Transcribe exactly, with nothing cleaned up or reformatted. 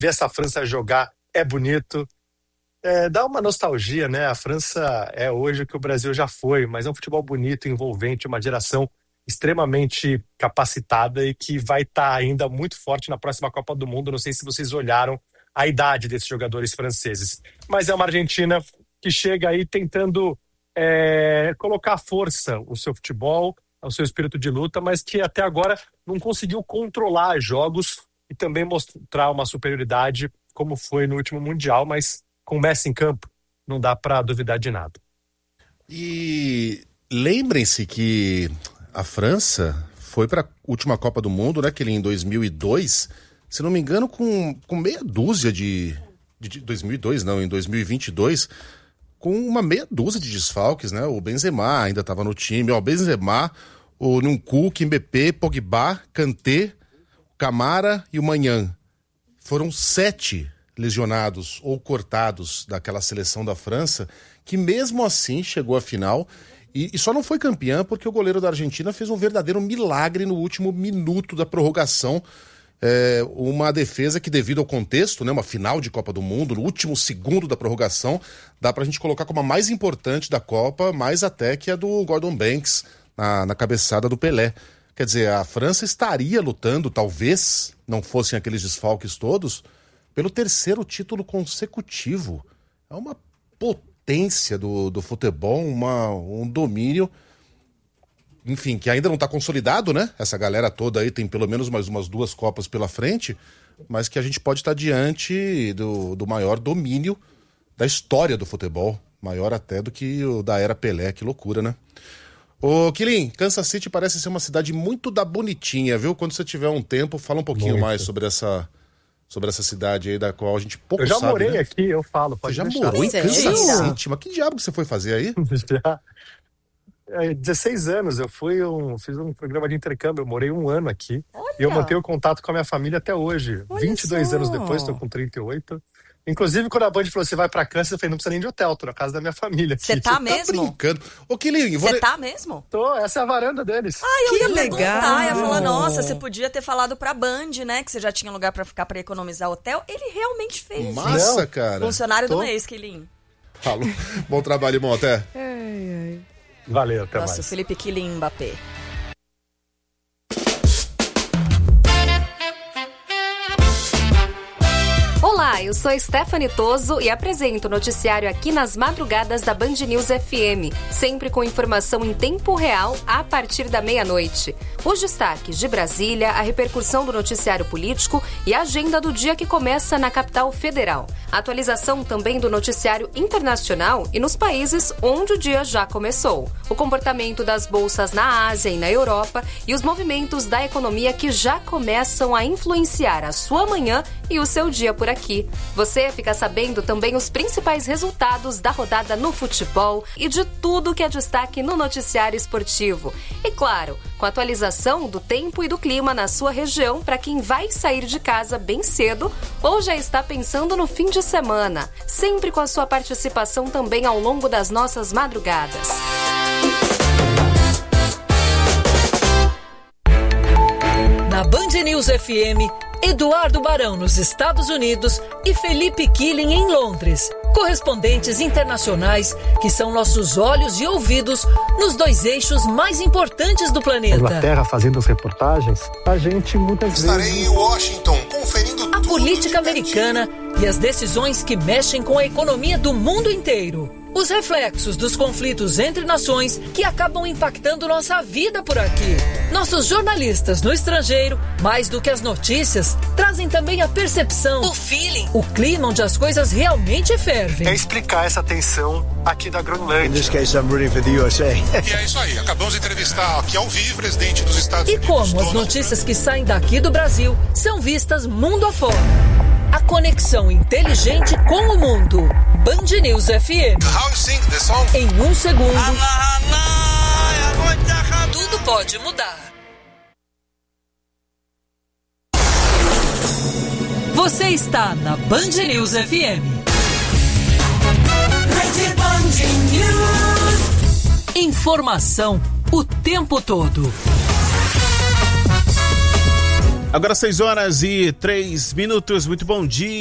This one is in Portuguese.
ver essa França jogar é bonito. É, dá uma nostalgia, né? A França é hoje o que o Brasil já foi, mas é um futebol bonito, envolvente, uma geração extremamente capacitada e que vai estar ainda muito forte na próxima Copa do Mundo. Não sei se vocês olharam a idade desses jogadores franceses, mas é uma Argentina que chega aí tentando é, colocar à força o seu futebol, o seu espírito de luta, mas que até agora não conseguiu controlar jogos e também mostrar uma superioridade como foi no último Mundial, mas com o Messi em campo não dá para duvidar de nada. E lembrem-se que a França foi para a última Copa do Mundo, né, que ele em dois mil e dois, se não me engano, com, com meia dúzia de, de, de... dois mil e dois, não, em dois mil e vinte e dois, com uma meia dúzia de desfalques, né? O Benzema ainda estava no time, ó, o Benzema, o Nkunku, Mbappé, Pogba, Kanté, Camara e o Maignan. Foram sete lesionados ou cortados daquela seleção da França, que mesmo assim chegou à final e, e só não foi campeã porque o goleiro da Argentina fez um verdadeiro milagre no último minuto da prorrogação. É, uma defesa que, devido ao contexto, né, uma final de Copa do Mundo, no último segundo da prorrogação, dá pra gente colocar como a mais importante da Copa, mais até que a do Gordon Banks na, na cabeçada do Pelé. Quer dizer, a França estaria lutando, talvez não fossem aqueles desfalques todos, pelo terceiro título consecutivo. É uma potência do, do futebol, uma, um domínio, enfim, que ainda não está consolidado, né? Essa galera toda aí tem pelo menos mais umas duas Copas pela frente, mas que a gente pode estar diante do, do maior domínio da história do futebol, maior até do que o da era Pelé, que loucura, né? Ô, Quilin, Kansas City parece ser uma cidade muito da bonitinha, viu? Quando você tiver um tempo, fala um pouquinho muito. mais sobre essa, sobre essa cidade aí, da qual a gente pouco sabe. Eu já sabe, morei né? aqui, eu falo. Você já deixar. morou em Sério? Kansas City? Mas que diabo que você foi fazer aí? Já. É, dezesseis anos, eu fui um, fiz um programa de intercâmbio, eu morei um ano aqui. Olha. E eu mantenho contato com a minha família até hoje. Olha vinte e dois só. anos depois, estou com trinta e oito. Inclusive, quando a Band falou, você vai pra Kansas, eu falei, não precisa nem de hotel, tô na casa da minha família aqui. Você tá Tá mesmo? brincando. Ô, Quilin, vou... Você tá mesmo? Tô, essa é a varanda deles. Ah, eu Que ia legal. perguntar, ia falar, nossa, você podia ter falado pra Band, né, que você já tinha lugar pra ficar pra economizar hotel. Ele realmente fez. Massa, Não. cara. Funcionário Tô. do mês, Quilin. Falou. Bom trabalho, irmão, até. Valeu, até Nossa, o mais. Felipe Quilin Mbappé. Olá, eu sou Stephanie Toso e apresento o noticiário aqui nas madrugadas da Band News F M, sempre com informação em tempo real a partir da meia-noite. Os destaques de Brasília, a repercussão do noticiário político e a agenda do dia que começa na capital federal. A atualização também do noticiário internacional e nos países onde o dia já começou. O comportamento das bolsas na Ásia e na Europa e os movimentos da economia que já começam a influenciar a sua manhã e o seu dia por aqui. Você fica sabendo também os principais resultados da rodada no futebol e de tudo que é destaque no noticiário esportivo. E claro, com a atualização do tempo e do clima na sua região para quem vai sair de casa bem cedo ou já está pensando no fim de semana. Sempre com a sua participação também ao longo das nossas madrugadas. Na Band News F M, Eduardo Barão nos Estados Unidos e Felipe Quilin em Londres. Correspondentes internacionais que são nossos olhos e ouvidos nos dois eixos mais importantes do planeta. Inglaterra fazendo as reportagens, a gente muitas Estarei vezes... em Washington conferindo A tudo política de pertinho. americana e as decisões que mexem com a economia do mundo inteiro. Os reflexos dos conflitos entre nações que acabam impactando nossa vida por aqui. Nossos jornalistas no estrangeiro, mais do que as notícias, trazem também a percepção, o feeling, o clima onde as coisas realmente fervem. É explicar essa tensão aqui da Groenlândia. In this case, I'm rooting for the U S A. E é isso aí, acabamos de entrevistar aqui ao vivo o presidente dos Estados E Unidos. como as Donald notícias que saem daqui do Brasil são vistas mundo afora. A conexão inteligente com o mundo. Band News F M. Trump. How you sing the song? Em um segundo, tudo pode mudar. Você está na Band News F M. Informação o tempo todo. Agora seis horas e três minutos, muito bom dia.